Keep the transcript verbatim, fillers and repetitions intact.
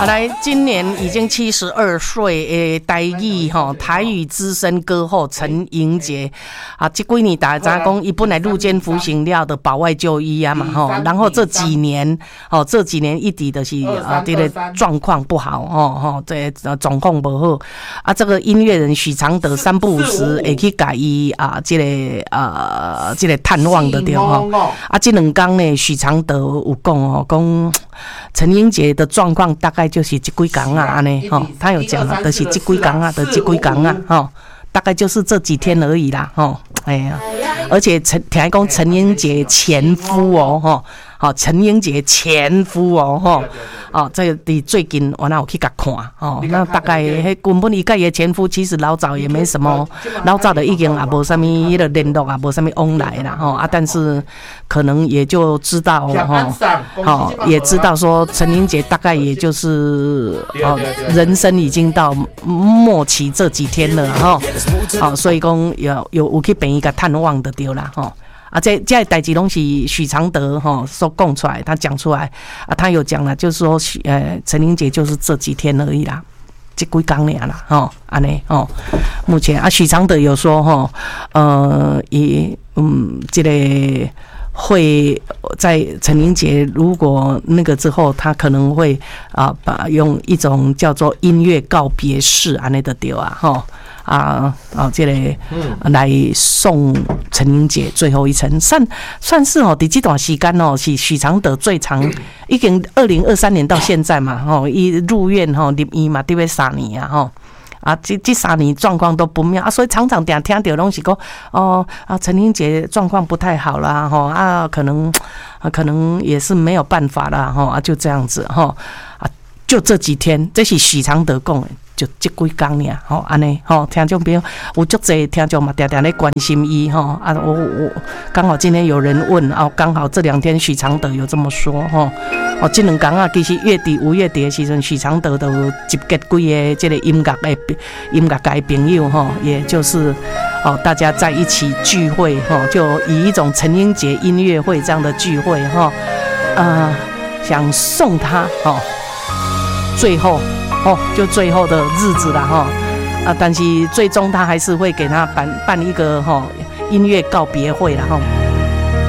啊，来，今年已经七十二岁诶，台语吼台语资深歌后陈英杰啊，这几年大家讲，伊本来入监服刑了的保外就医啊嘛吼，然后这几年哦，这几年一直就是啊，这个状况不好哦吼，这状况不好啊。这个音乐人许常德三不五时会去改伊啊，这个呃，这个探望的对吼啊，这两天呢，许常德有讲哦，讲陈英杰的状况大概就是这几天啊，安尼吼，他有讲了，就是这几天啊，的这几天啊，吼，大概就是这几天而已啦，吼，哎呀，而且陈听讲陈英杰前夫哦，吼，好，陈英杰前夫哦，吼，哦，这个最近我那有去甲看，哦，那大概迄根本伊甲伊前夫其实老早也没什么，老早的已经也无啥物迄个联络啊，无啥物往来啦，吼啊，但是可能也就知道，吼，好，也知道说陈英杰大概也就是哦，人生已经到末期这几天了，吼，好，所以讲有有有去病院甲探望的对啦，吼。啊，这这些代志拢是许常德哈所讲出来，他讲出来啊，他有讲了，就是说，呃，陈英杰就是这几天而已啦，这几天了啦，吼，安尼吼，目前啊，许常德有说哈，呃，也嗯，这个会在陈英杰如果那个之后，他可能会啊，把用一种叫做音乐告别式安尼的对啊，吼。啊啊，这个来送陈英杰最后一程，算算是哦，在这段时间哦，是许常德最长，已经二零二三年到现在嘛，吼，伊入院吼入院嘛，得要三年啊，吼。啊，这这三年状况都不妙啊，所以常常听听到东西讲哦啊，陈英杰状况不太好啦，吼啊，可能啊可能也是没有办法啦，吼啊，就这样子吼啊，就这几天，这是许常德讲的。就这几天尔，吼，安尼，吼，听众朋友有足侪听众嘛，常常咧关心伊，吼，啊，我我刚好今天有人问，哦，刚好这两天许常德有这么说，吼，哦，这两天啊，其实月底五月底的时阵，许常德都集结几个这个音乐的音乐界朋友，吼，也就是哦，大家在一起聚会，吼，就以一种陈英杰音乐会这样的聚会，吼，呃，想送他，吼，最后。哦，就最后的日子了哈，啊，但是最终他还是会给他办办一个哈音乐告别会了哈。